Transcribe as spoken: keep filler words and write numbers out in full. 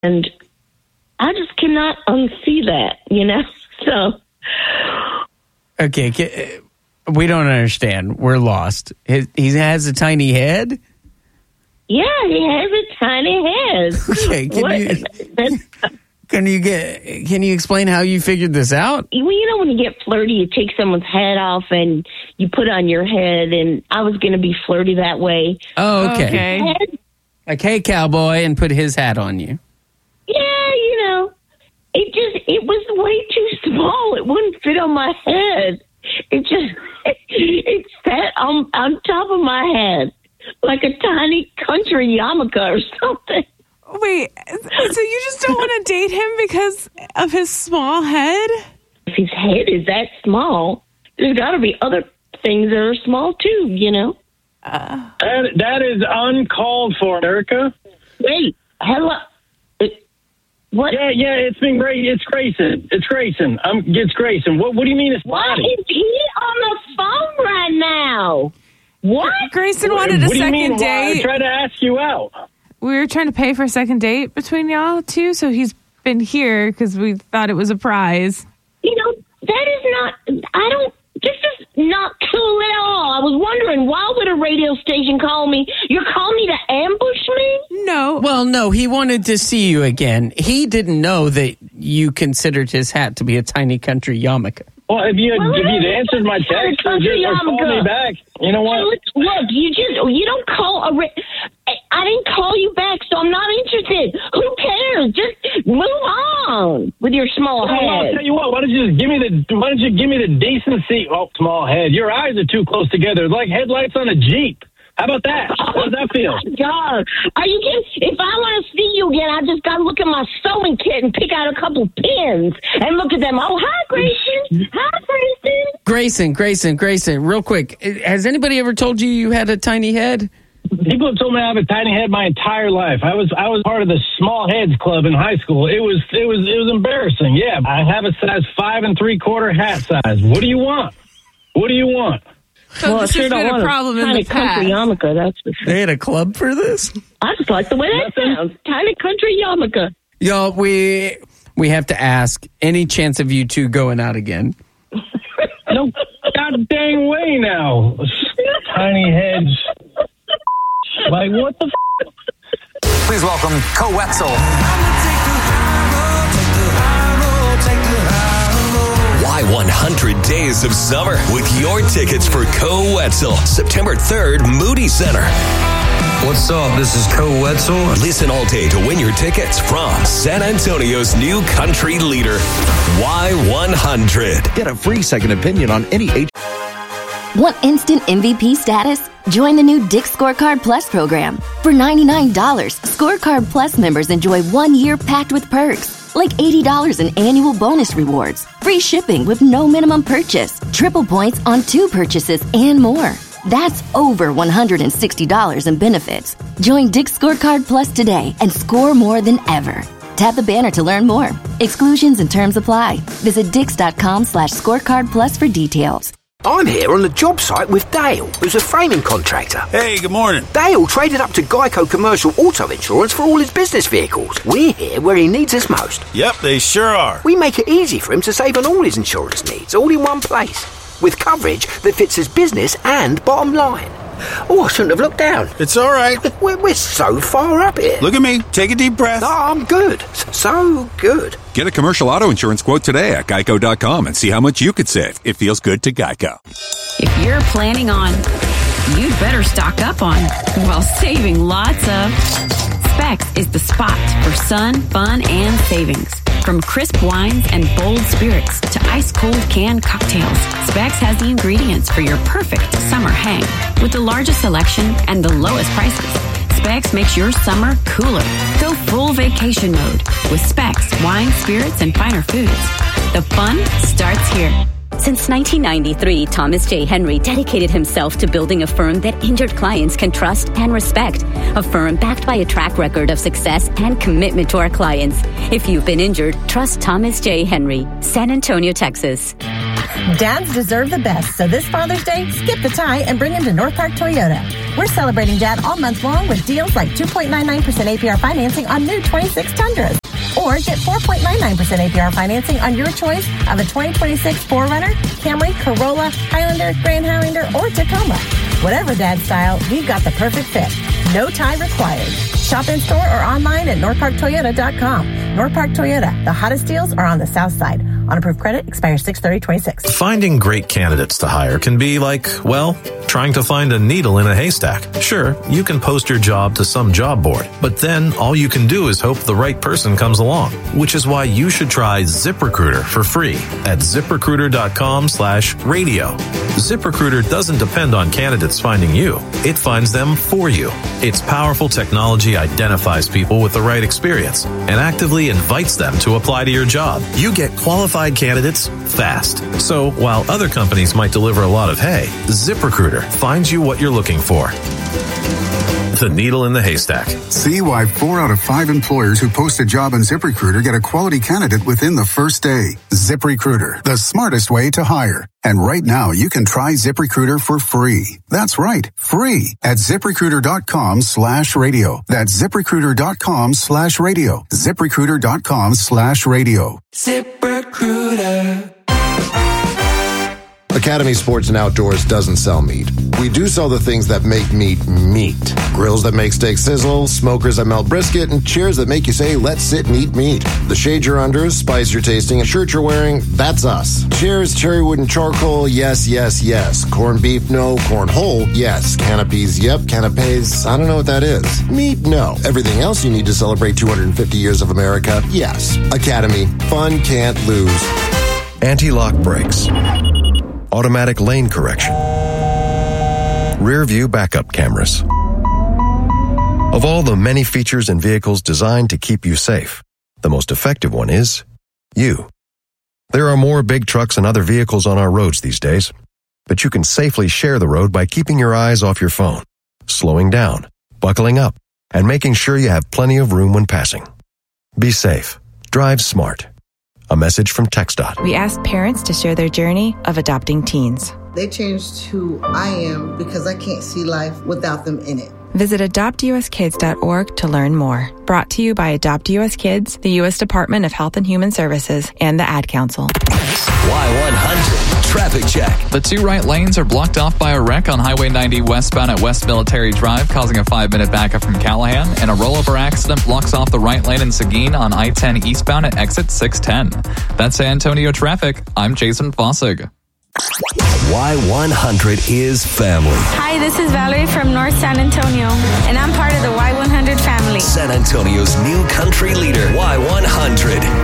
And I just cannot unsee that, you know? So. Okay, we don't understand. We're lost. He has a tiny head? Yeah, he has a tiny head. Okay, can what? you can you get can you explain how you figured this out? Well, you know, when you get flirty, you take someone's head off and you put on your head, and I was going to be flirty that way. Oh, okay. okay. Head, like, hey, cowboy, and put his hat on you. Yeah, you know, it just it was way too small. It wouldn't fit on my head. It just it, it sat on on top of my head. Like a tiny country yarmulke or something. Wait, so you just don't want to date him because of his small head? If his head is that small, there's got to be other things that are small too, you know? Uh, that, that is uncalled for, Erica. Wait, hello? It, what? Yeah, yeah, it's been great. It's Grayson. It's Grayson. I'm, it's Grayson. What, what do you mean it's Why Lottie? is he on the phone right now? What? Grayson wanted a what do you second mean? date. Why? I tried to ask you out. We were trying to pay for a second date between y'all two, so he's been here because we thought it was a prize. You know, that is not, I don't, this is not cool at all. I was wondering, why would a radio station call me? You're calling me to ambush me? No. Well, no, he wanted to see you again. He didn't know that you considered his hat to be a tiny country yarmulke. Well, if you Well, if you'd answered my text or, just, or called me back, you know what? Look, look, you just you don't call a. Re- I didn't call you back, so I'm not interested. Who cares? Just move on with your small Well, I'll head. tell you what. Why don't you just give me the Why don't you give me the decency? Oh, small head. Your eyes are too close together, like headlights on a Jeep. How about that? How does that feel? God, are you kidding? If I want to see you again, I just got to look at my sewing kit and pick out a couple pins and look at them. Oh, hi, Grayson. Hi, Grayson. Grayson, Grayson, Grayson, real quick. Has anybody ever told you you had a tiny head? People have told me I have a tiny head my entire life. I was I was part of the small heads club in high school. It was it was it was embarrassing. Yeah, I have a size five and three quarter hat size. What do you want? What do you want? So Well, this I sure has don't been want a problem in tiny the past. country yarmulke, that's for sure. They had a club for this? I just like the way that Nothing. sounds. Tiny country yarmulke. Y'all, we we have to ask, any chance of you two going out again? No god dang way now. Tiny heads. Like, what the f***? Please welcome Co Wetzel. Why one hundred Days of Summer with your tickets for Co Wetzel, September third, Moody Center. What's up? This is Co Wetzel. Listen all day to win your tickets from San Antonio's new country leader, Y one hundred. Get a free second opinion on any H. Want instant M V P status? Join the new Dick's Scorecard Plus program. For ninety-nine dollars, Scorecard Plus members enjoy one year packed with perks, like eighty dollars in annual bonus rewards, free shipping with no minimum purchase, triple points on two purchases, and more. That's over one hundred sixty dollars in benefits. Join Dick's Scorecard Plus today and score more than ever. Tap the banner to learn more. Exclusions and terms apply. Visit dix.com slash scorecard plus for details. I'm here on the job site with Dale, who's a framing contractor. Hey, good morning. Dale traded up to Geico Commercial Auto Insurance for all his business vehicles. We're here where he needs us most. Yep, they sure are. We make it easy for him to save on all his insurance needs, all in one place, with coverage that fits his business and bottom line. Oh, I shouldn't have looked down. It's all right. We're, we're so far up here. Look at me. Take a deep breath. Oh, I'm good. So good. Get a commercial auto insurance quote today at geico dot com and see how much you could save. It feels good to Geico. If you're planning on, you'd better stock up on while saving lots of. Specs is the spot for sun, fun, and savings. From crisp wines and bold spirits to ice-cold canned cocktails, Specs has the ingredients for your perfect summer hang. With the largest selection and the lowest prices, Specs makes your summer cooler. Go full vacation mode with Specs wine, spirits, and finer foods. The fun starts here. Since nineteen ninety-three, Thomas J. Henry dedicated himself to building a firm that injured clients can trust and respect. A firm backed by a track record of success and commitment to our clients. If you've been injured, trust Thomas J. Henry, San Antonio, Texas. Dads deserve the best, so this Father's Day, skip the tie and bring him to North Park Toyota. We're celebrating Dad all month long with deals like two point nine nine percent A P R financing on new twenty-six Tundras. Or get four point nine nine percent A P R financing on your choice of a twenty twenty-six four runner, Camry, Corolla, Highlander, Grand Highlander, or Tacoma. Whatever Dad's style, we've got the perfect fit. No tie required. Shop in store or online at north park toyota dot com. North Park Toyota, the hottest deals are on the south side. On approved credit, expires six thirty twenty-six. Finding great candidates to hire can be like, well, trying to find a needle in a haystack. Sure, you can post your job to some job board, but then all you can do is hope the right person comes along, which is why you should try ZipRecruiter for free at ZipRecruiter.com slash radio. ZipRecruiter doesn't depend on candidates finding you. It finds them for you. Its powerful technology identifies people with the right experience and actively invites them to apply to your job. You get qualified candidates fast. So while other companies might deliver a lot of hay, ZipRecruiter finds you what you're looking for. The needle in the haystack. See why four out of five employers who post a job on ZipRecruiter get a quality candidate within the first day. ZipRecruiter, the smartest way to hire. And right now, you can try ZipRecruiter for free. That's right, free at ZipRecruiter.com slash radio. That's ZipRecruiter.com slash radio. ZipRecruiter.com slash radio. ZipRecruiter. Academy Sports and Outdoors doesn't sell meat. We do sell the things that make meat meat. Grills that make steak sizzle, smokers that melt brisket, and chairs that make you say, let's sit and eat meat. The shade you're under, spice you're tasting, and shirt you're wearing, that's us. Chairs, cherry wood, and charcoal, yes, yes, yes. Corned beef, no. Corn whole, yes. Canopies, yep. Canapes, I don't know what that is. Meat, no. Everything else you need to celebrate two hundred fifty years of America, yes. Academy, fun can't lose. Anti-lock brakes. Automatic lane correction. Rear view backup cameras. Of all the many features in vehicles designed to keep you safe, the most effective one is you. There are more big trucks and other vehicles on our roads these days, but you can safely share the road by keeping your eyes off your phone, slowing down, buckling up, and making sure you have plenty of room when passing. Be safe. Drive smart. A message from TxDOT. We asked parents to share their journey of adopting teens. They changed who I am because I can't see life without them in it. Visit adopt u s kids dot org to learn more. Brought to you by Adopt U S Kids, the U S Department of Health and Human Services, and the Ad Council. Y one hundred Traffic Check. The two right lanes are blocked off by a wreck on Highway ninety westbound at West Military Drive, causing a five-minute backup from Callahan, and a rollover accident blocks off the right lane in Seguin on I ten eastbound at exit six ten. That's San Antonio traffic. I'm Jason Fossig. Y one hundred is family. Hi, this is Valerie from North San Antonio, and I'm part of the Y one hundred family. San Antonio's new country leader, Y one hundred.